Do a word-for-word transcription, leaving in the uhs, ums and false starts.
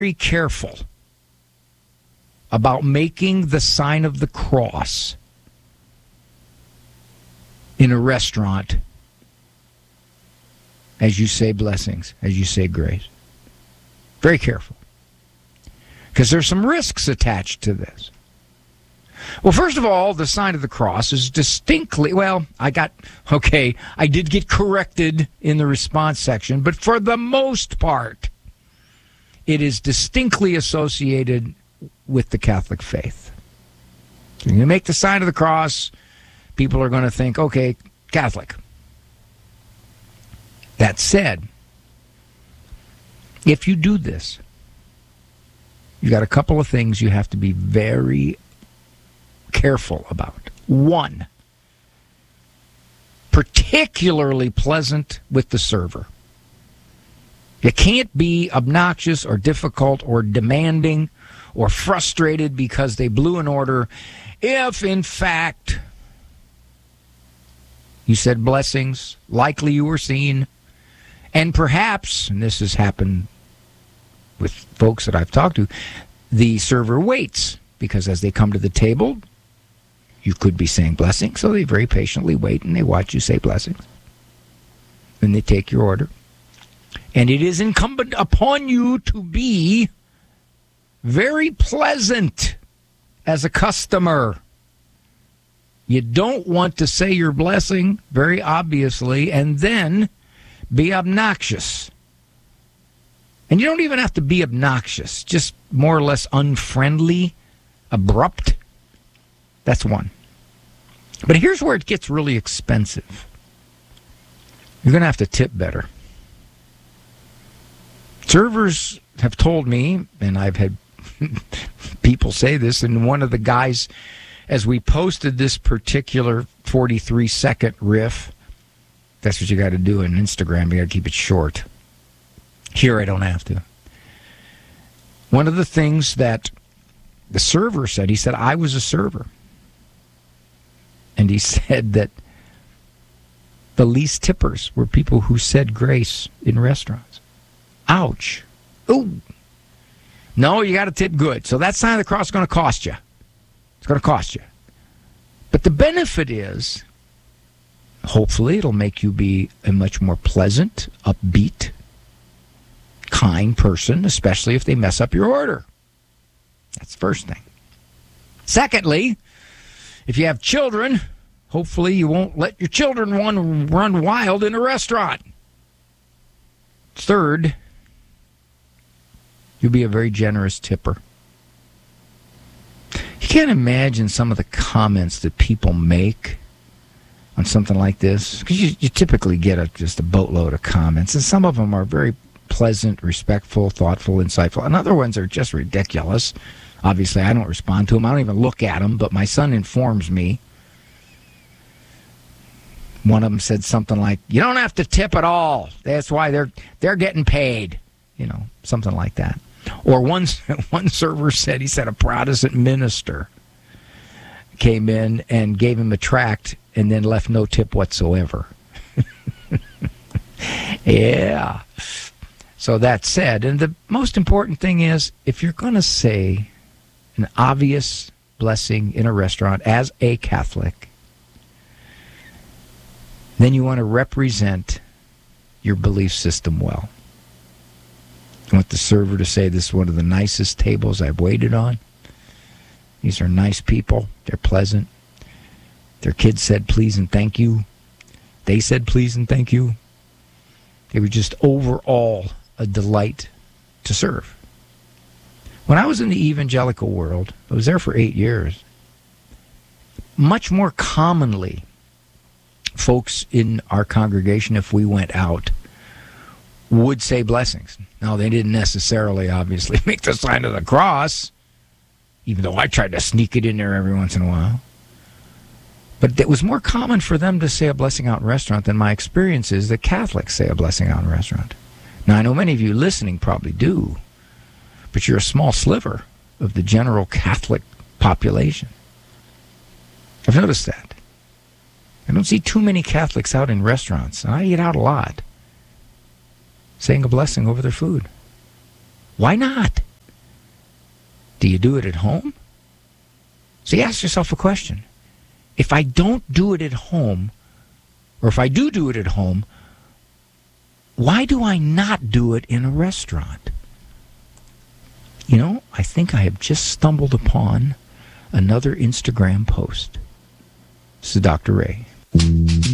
very careful about making the sign of the cross in a restaurant as you say blessings, as you say grace. Very careful. Because there's some risks attached to this. Well, first of all, the sign of the cross is distinctly, well, I got, okay, I did get corrected in the response section, but for the most part, it is distinctly associated with the Catholic faith. When you make the sign of the cross, people are going to think, okay, Catholic. That said, if you do this, you got a couple of things you have to be very careful about. One, particularly pleasant with the server. You can't be obnoxious or difficult or demanding or frustrated because they blew an order if, in fact, you said blessings, likely you were seen, and perhaps, and this has happened with folks that I've talked to, the server waits because as they come to the table, you could be saying blessings, so they very patiently wait and they watch you say blessings. Then they take your order. And it is incumbent upon you to be very pleasant as a customer. You don't want to say your blessing very obviously and then be obnoxious. And you don't even have to be obnoxious, just more or less unfriendly, abrupt. That's one. But here's where it gets really expensive. You're going to have to tip better. Servers have told me, and I've had people say this, and one of the guys, as we posted this particular forty-three second riff, that's what you got to do on Instagram. You got to keep it short. Here I don't have to. One of the things that the server said, he said, I was a server. And he said that the least tippers were people who said grace in restaurants. Ouch. Ooh. No, you got to tip good. So that sign of the cross is going to cost you. It's going to cost you. But the benefit is, hopefully, it'll make you be a much more pleasant, upbeat, kind person, especially if they mess up your order. That's the first thing. Secondly, if you have children, hopefully you won't let your children run, run wild in a restaurant. Third, you'll be a very generous tipper. You can't imagine some of the comments that people make on something like this, because you, you typically get a, just a boatload of comments, and some of them are very pleasant, respectful, thoughtful, insightful, and other ones are just ridiculous. Obviously, I don't respond to them. I don't even look at them, but my son informs me. One of them said something like, you don't have to tip at all. That's why they're they're getting paid. You know, something like that. Or one, one server said, he said a Protestant minister came in and gave him a tract and then left no tip whatsoever. Yeah. So that said, and the most important thing is, if you're going to say an obvious blessing in a restaurant as a Catholic, then you want to represent your belief system well. You want the server to say, this is one of the nicest tables I've waited on. These are nice people. They're pleasant. Their kids said please and thank you. They said please and thank you. They were just overall a delight to serve. When I was in the evangelical world, I was there for eight years. Much more commonly, folks in our congregation, if we went out, would say blessings. Now, they didn't necessarily, obviously, make the sign of the cross, even though I tried to sneak it in there every once in a while. But it was more common for them to say a blessing out in a restaurant than my experience is that Catholics say a blessing out in a restaurant. Now, I know many of you listening probably do, but you're a small sliver of the general Catholic population. I've noticed that. I don't see too many Catholics out in restaurants. I eat out a lot, saying a blessing over their food. Why not? Do you do it at home? So you ask yourself a question. If I don't do it at home, or if I do do it at home, why do I not do it in a restaurant? You know, I think I have just stumbled upon another Instagram post. This is Doctor Ray.